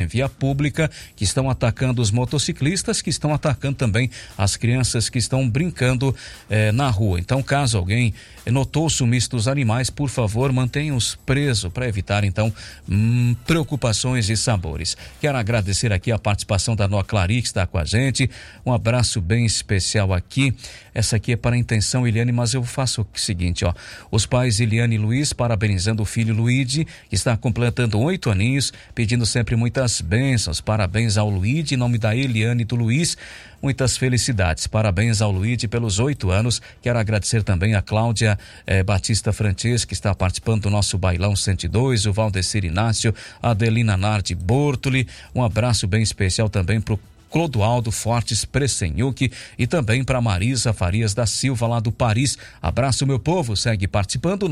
via pública, que estão atacando os motociclistas, que estão atacando também as crianças que estão brincando na rua. Então, caso alguém notou o sumiço dos animais, por favor, mantenha-os presos para evitar, então, preocupações e sabores. Quero agradecer aqui a participação da Nó Clary, que está com a gente. Um abraço bem especial aqui. Essa aqui é para a intenção, Eliane, mas eu faço o seguinte, ó. Os pais Eliane e Luiz parabenizando o filho Luíde, que está completando 8 aninhos, pedindo sempre muitas bênçãos. Parabéns ao Luíde, em nome da Eliane e do Luiz. Muitas felicidades. Parabéns ao Luíde pelos 8 anos. Quero agradecer também a Cláudia Batista Francesco, que está participando do nosso Bailão 102, o Valdecir Inácio, a Adelina Nardi Bortoli. Um abraço bem especial também para o Clodoaldo Fortes Pressenhuc e também para Marisa Farias da Silva, lá do Paris. Abraço, meu povo. Segue participando,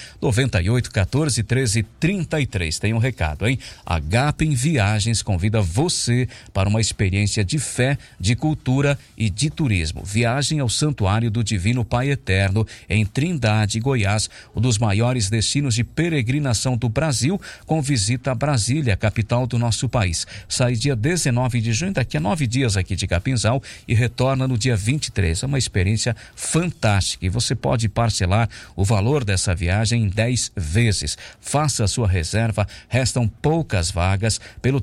998-14-13-33. Tem um recado, hein? A Gapem Viagens convida você para uma experiência de fé, de cultura e de turismo. Viagem ao Santuário do Divino Pai Eterno, em Trindade, Goiás, um dos maiores destinos de peregrinação do Brasil, com visita a Brasília, capital do nosso país. Sai dia 19 de junho, daqui a 9 dias aqui de Capinzal, e retorna no dia 23. É uma experiência fantástica e você pode parcelar o valor dessa viagem em 10 vezes. Faça a sua reserva, restam poucas vagas pelo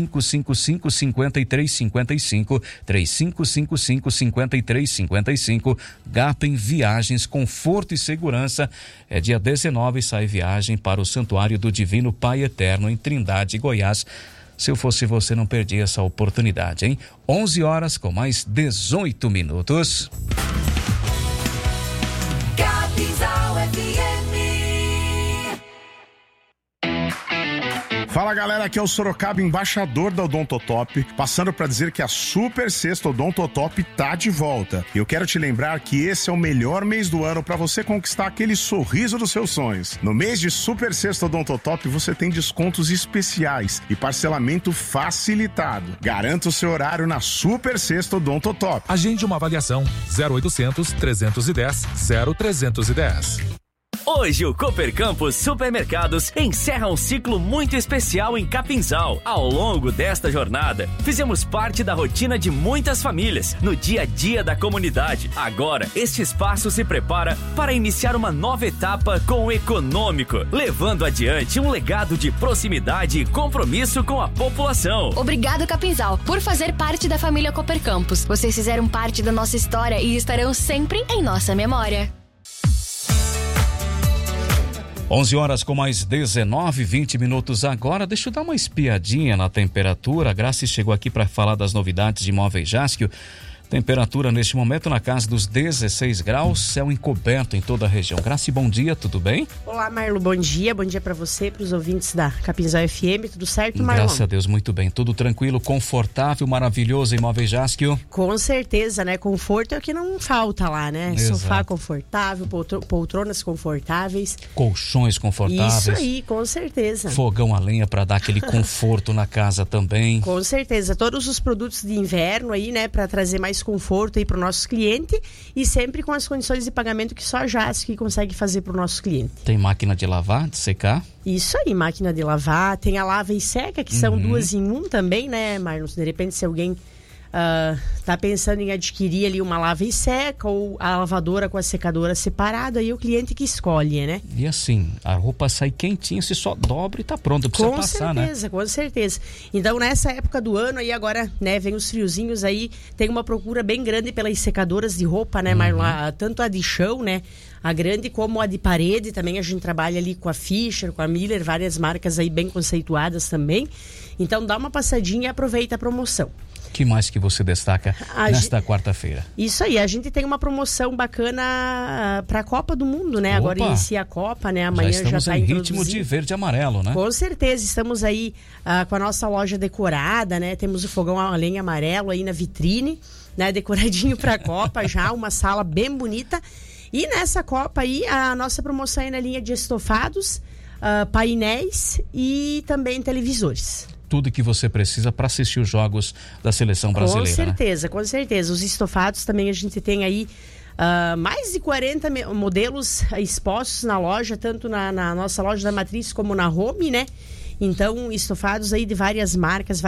3555-5355, 3555-5355. Gapem Viagens, conforto e segurança. É dia 19, sai viagem para o Santuário do Divino Pai Eterno, em Trindade, Goiás. Se eu fosse você, não perdia essa oportunidade, hein? 11 horas com mais 18 minutos. Capinzal FM. Fala, galera, aqui é o Sorocaba, embaixador da Odontotop, passando para dizer que a Super Sexta Odontotop tá de volta. E eu quero te lembrar que esse é o melhor mês do ano para você conquistar aquele sorriso dos seus sonhos. No mês de Super Sexta Odontotop você tem descontos especiais e parcelamento facilitado. Garanta o seu horário na Super Sexta Odontotop. Agende uma avaliação 0800 310 0310. Hoje o Cooper Campus Supermercados encerra um ciclo muito especial em Capinzal. Ao longo desta jornada, fizemos parte da rotina de muitas famílias, no dia a dia da comunidade. Agora, este espaço se prepara para iniciar uma nova etapa com o econômico, levando adiante um legado de proximidade e compromisso com a população. Obrigado, Capinzal, por fazer parte da família Cooper Campus. Vocês fizeram parte da nossa história e estarão sempre em nossa memória. 11 horas com mais 20 minutos agora. Deixa eu dar uma espiadinha na temperatura. A Grace chegou aqui para falar das novidades de Móveis Jáskio. Temperatura neste momento na casa dos 16 graus, céu encoberto em toda a região. Grace, bom dia, tudo bem? Olá, Marlon, bom dia para você, para os ouvintes da Capinzal FM, tudo certo, Marlon? Graças a Deus, muito bem, tudo tranquilo, confortável, maravilhoso em Móveis Jáskio? Com certeza, né, conforto é o que não falta lá, né? Exato. Sofá confortável, poltronas confortáveis. Colchões confortáveis. Isso aí, com certeza. Fogão a lenha para dar aquele conforto na casa também. Com certeza, todos os produtos de inverno aí, né, para trazer mais conforto aí para o nosso cliente e sempre com as condições de pagamento que só a Jáskio consegue fazer para o nosso cliente. Tem máquina de lavar, de secar? Isso aí, máquina de lavar, tem a lava e seca, que são 2 em 1 também, né, Marlos? De repente, se alguém tá pensando em adquirir ali uma lava e seca ou a lavadora com a secadora separada, aí o cliente que escolhe, né? E assim, a roupa sai quentinha, se só dobra e tá pronto, precisa passar, né? Com certeza. Então, nessa época do ano aí agora, né, vem os friozinhos aí, tem uma procura bem grande pelas secadoras de roupa, né, Marlon? Tanto a de chão, né, a grande, como a de parede, também a gente trabalha ali com a Fischer, com a Miller, várias marcas aí bem conceituadas também. Então, dá uma passadinha e aproveita a promoção. Que mais que você destaca nesta quarta-feira? Isso aí, a gente tem uma promoção bacana para a Copa do Mundo, né? Opa. Agora inicia a Copa, né? Amanhã já está em ritmo de verde e amarelo, né? Com certeza, estamos aí com a nossa loja decorada, né? Temos o fogão a lenha amarelo aí na vitrine, né? Decoradinho para a Copa já, uma sala bem bonita. E nessa Copa aí, a nossa promoção é na linha de estofados, painéis e também televisores. Tudo que você precisa para assistir os jogos da seleção brasileira. Com certeza. Os estofados também a gente tem aí mais de 40 modelos expostos na loja, tanto na nossa loja da Matriz como na Home, né? Então, estofados aí de várias marcas,